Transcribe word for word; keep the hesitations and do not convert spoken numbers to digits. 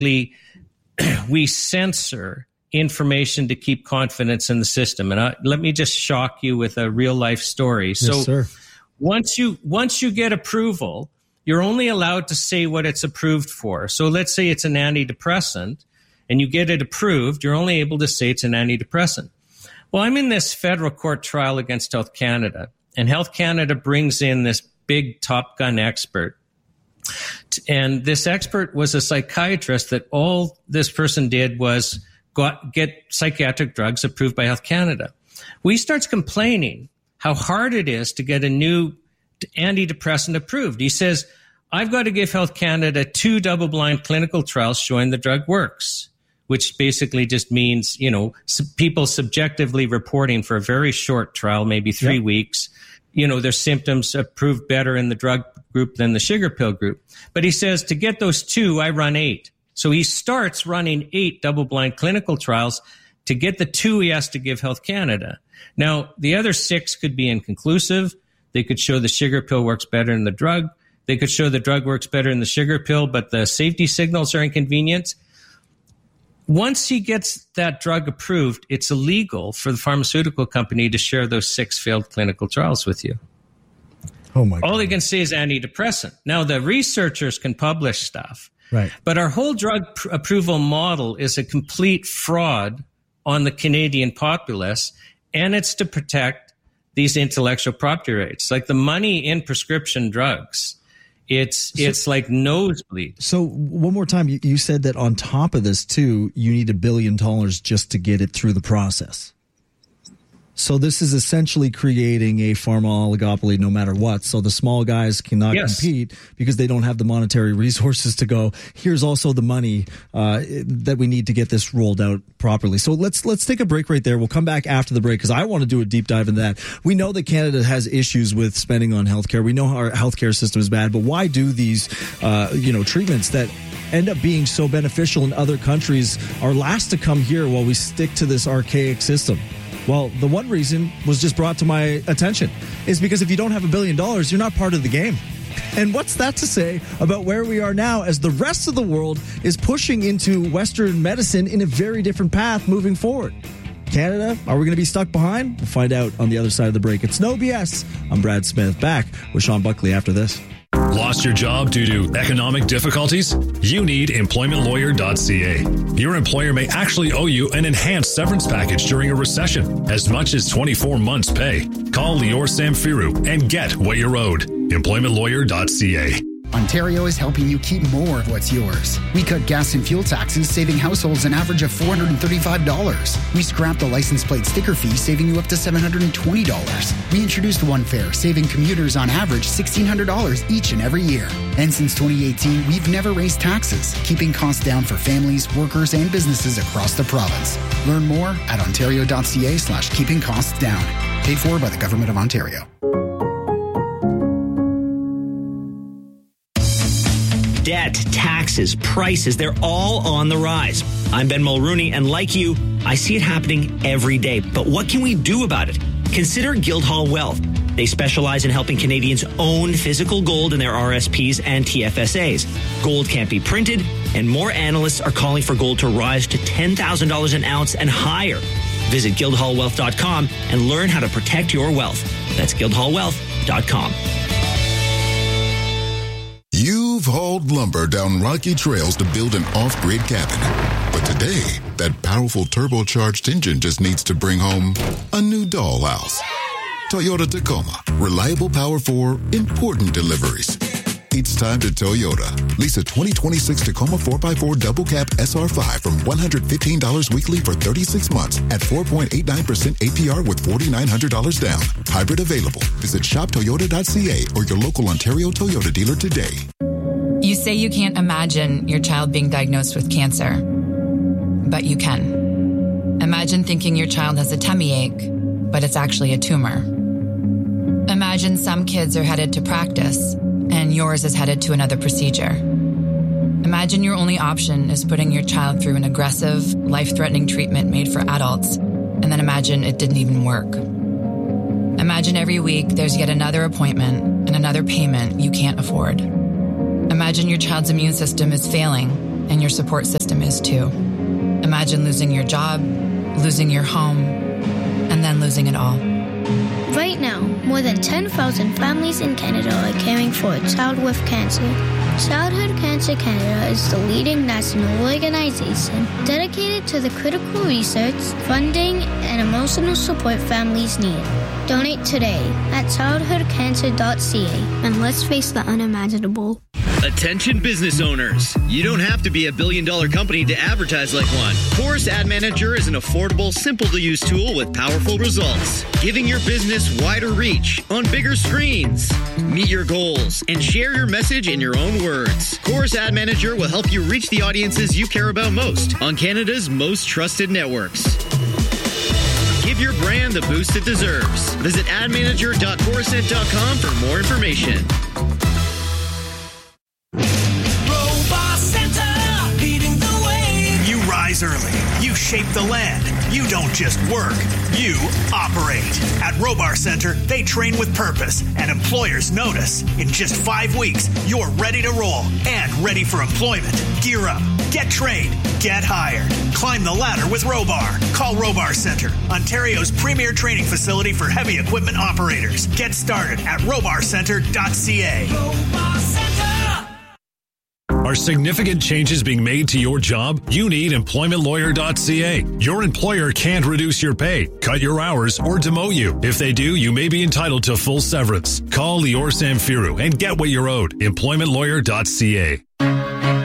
we censor information to keep confidence in the system. And I, let me just shock you with a real life story. Yes, so sir. once you once you get approval, you're only allowed to say what it's approved for. So let's say it's an antidepressant and you get it approved, you're only able to say it's an antidepressant. Well, I'm in this federal court trial against Health Canada, and Health Canada brings in this big Top Gun expert. And this expert was a psychiatrist that all this person did was got, get psychiatric drugs approved by Health Canada. Well, he starts complaining how hard it is to get a new antidepressant approved. He says, I've got to give Health Canada two double-blind clinical trials showing the drug works, which basically just means, you know, people subjectively reporting for a very short trial, maybe three yep. weeks, you know, their symptoms proved better in the drug group than the sugar pill group. But he says, to get those two, I run eight. So he starts running eight double-blind clinical trials. To get the two, he has to give Health Canada. Now, the other six could be inconclusive. They could show the sugar pill works better than the drug. They could show the drug works better than the sugar pill, but the safety signals are inconvenient. Once he gets that drug approved, it's illegal for the pharmaceutical company to share those six failed clinical trials with you. Oh my God. All they can say is antidepressant. Now, the researchers can publish stuff. Right. But our whole drug pr- approval model is a complete fraud on the Canadian populace, and it's to protect these intellectual property rights. Like the money in prescription drugs, it's so, it's like nosebleed. So one more time, you, you said that on top of this, too, you need a billion dollars just to get it through the process. So this is essentially creating a pharma oligopoly no matter what. So the small guys cannot yes. compete because they don't have the monetary resources to go, here's also the money uh, that we need to get this rolled out properly. So let's let's take a break right there. We'll come back after the break because I want to do a deep dive into that. We know that Canada has issues with spending on healthcare. We know our healthcare system is bad, but why do these uh, you know treatments that end up being so beneficial in other countries are last to come here while we stick to this archaic system? Well, the one reason was just brought to my attention is because if you don't have a billion dollars, you're not part of the game. And what's that to say about where we are now as the rest of the world is pushing into Western medicine in a very different path moving forward? Canada, are we going to be stuck behind? We'll find out on the other side of the break. It's No B S. I'm Brad Smith, back with Sean Buckley after this. Lost your job due to economic difficulties? You need employment lawyer dot c a. Your employer may actually owe you an enhanced severance package during a recession, as much as twenty-four months' pay. Call Lior Samfiru and get what you're owed. employment lawyer dot c a. Ontario is helping you keep more of what's yours. We cut gas and fuel taxes, saving households an average of four hundred thirty-five dollars. We scrapped the license plate sticker fee, saving you up to seven hundred twenty dollars. We introduced One Fare, saving commuters on average sixteen hundred dollars each and every year. And since twenty eighteen, we've never raised taxes, keeping costs down for families, workers, and businesses across the province. Learn more at ontario dot c a slash keeping costs down. Paid for by the Government of Ontario. Debt, taxes, prices, they're all on the rise. I'm Ben Mulrooney, and like you, I see it happening every day. But what can we do about it? Consider Guildhall Wealth. They specialize in helping Canadians own physical gold in their R S Ps and T F S As. Gold can't be printed, and more analysts are calling for gold to rise to ten thousand dollars an ounce and higher. Visit guildhall wealth dot com and learn how to protect your wealth. That's guildhall wealth dot com. You've hauled lumber down rocky trails to build an off-grid cabin. But today, that powerful turbocharged engine just needs to bring home a new dollhouse. Toyota Tacoma. Reliable power for important deliveries. It's time to Toyota. Lease a twenty twenty-six Tacoma four by four Double Cab S R five from one hundred fifteen dollars weekly for thirty-six months at four point eight nine percent A P R with four thousand nine hundred dollars down. Hybrid available. Visit shop toyota dot c a or your local Ontario Toyota dealer today. You say you can't imagine your child being diagnosed with cancer, but you can. Imagine thinking your child has a tummy ache, but it's actually a tumor. Imagine some kids are headed to practice, and yours is headed to another procedure. Imagine your only option is putting your child through an aggressive, life-threatening treatment made for adults, and then imagine it didn't even work. Imagine every week there's yet another appointment and another payment you can't afford. Imagine your child's immune system is failing and your support system is too. Imagine losing your job, losing your home, and then losing it all. Right now, more than ten thousand families in Canada are caring for a child with cancer. Childhood Cancer Canada is the leading national organization dedicated to the critical research, funding, and emotional support families need. Donate today at childhood cancer dot c a and let's face the unimaginable. Attention business owners. You don't have to be a billion dollar company to advertise like one. Chorus Ad Manager is an affordable, simple to use tool with powerful results, giving your business wider reach on bigger screens. Meet your goals and share your message in your own words. Chorus Ad Manager will help you reach the audiences you care about most on Canada's most trusted networks. Give your brand the boost it deserves. Visit ad manager dot chorusnet dot com for more information. Rise early. You shape the land. You don't just work. You operate. At Robar Center, they train with purpose, and employers notice. In just five weeks, you're ready to roll and ready for employment. Gear up. Get trained. Get hired. Climb the ladder with Robar. Call Robar Center, Ontario's premier training facility for heavy equipment operators. Get started at robar center dot c a. Robar Center. Are significant changes being made to your job? You need employment lawyer dot c a. Your employer can't reduce your pay, cut your hours, or demote you. If they do, you may be entitled to full severance. Call Lior Samfiru and get what you're owed. employment lawyer dot c a.